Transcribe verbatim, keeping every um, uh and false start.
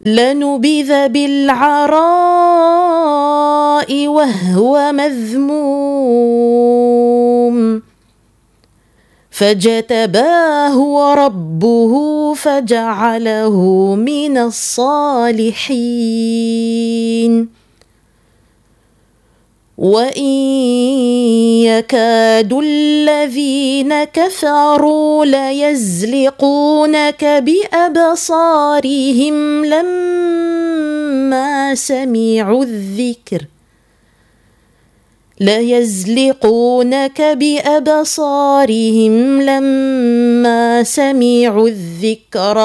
لنبذ بالعراء وهو مذموم فاجتباه ربه فجعله من الصالحين وإن يكاد الذين كفروا ليزلقونك بأبصارهم لما سمعوا الذكر ليزلقونك بأبصارهم لما سمعوا الذكر